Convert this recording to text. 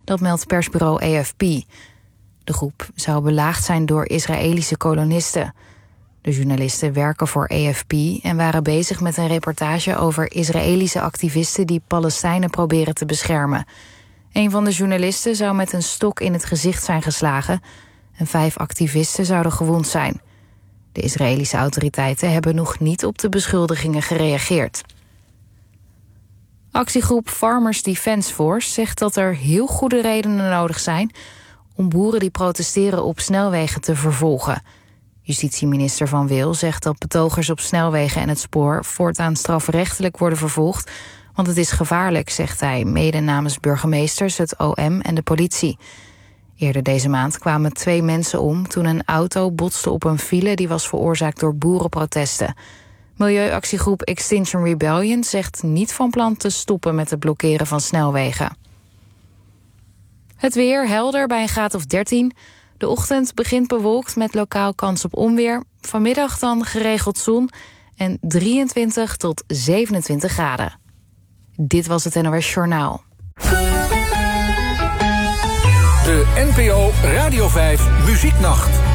Dat meldt persbureau AFP. De groep zou belaagd zijn door Israëlische kolonisten. De journalisten werken voor AFP en waren bezig met een reportage over Israëlische activisten die Palestijnen proberen te beschermen. Een van de journalisten zou met een stok in het gezicht zijn geslagen en 5 activisten zouden gewond zijn. De Israëlische autoriteiten hebben nog niet op de beschuldigingen gereageerd. Actiegroep Farmers Defence Force zegt dat er heel goede redenen nodig zijn om boeren die protesteren op snelwegen te vervolgen. Justitieminister Van Wil zegt dat betogers op snelwegen en het spoor voortaan strafrechtelijk worden vervolgd, want het is gevaarlijk, zegt hij, mede namens burgemeesters, het OM en de politie. Eerder deze maand kwamen 2 mensen om toen een auto botste op een file die was veroorzaakt door boerenprotesten. Milieuactiegroep Extinction Rebellion zegt niet van plan te stoppen met het blokkeren van snelwegen. Het weer helder bij een graad of 13. De ochtend begint bewolkt met lokaal kans op onweer. Vanmiddag dan geregeld zon en 23 tot 27 graden. Dit was het NOS Journaal. De NPO Radio 5 Muzieknacht.